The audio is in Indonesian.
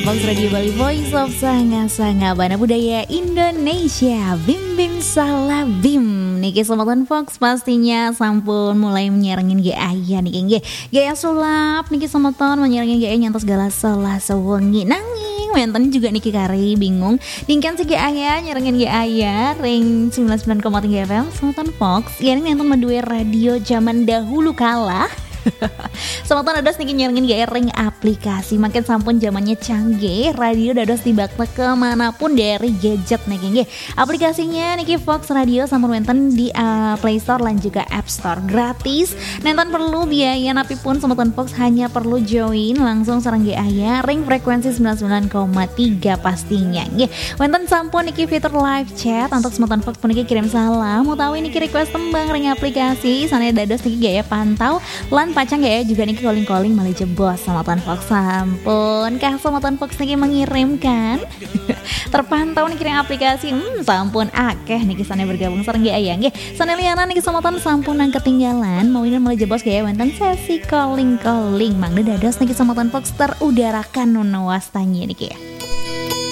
Fox Radio Bali, Voice of Sanga-Sanga Bana Budaya Indonesia. Bim bim salah bim. Niki Sobat Fox pastinya sampun mulai menyerengin ge aya niki nggih. Gaya sulap niki Somaton menyerengin ge nyantos gala salah sewengi nanging wenten juga niki kari bingung. Dingkan si ge aya nyerengin ge aya ring 99,3 FM Somaton Fox. Yani nonton medue radio zaman dahulu kala. Sobat dados niki nyerengin gaya ring aplikasi makin sampun zamannya canggih, radio dados dibakte kemanapun dari gadget niki nggih. Aplikasinya niki Fox Radio sampun wonten di Play Store lan juga App Store gratis. Nenten perlu biaya napi pun Sobat Fox hanya perlu join langsung sareng aya ring frekuensi 99,3 pastinya nggih. Wonten sampun niki fitur live chat untuk Sobat Fox puniki kirim salam utawi niki request tembang ring aplikasi sana dados niki gaya pantau lan pacang ya juga niki calling malah jebos Somaton Fox sampun kah Somaton Fox niki mengirimkan terpantau niki kirim aplikasi sampun akeh niki sana bergabung sareng aya nggih sana liana niki Somaton sampun nang ketinggalan mau ini malah jebos gaya wonten sesi calling mangga dados niki Somaton Fox terudarakan nunawastanya niki ya.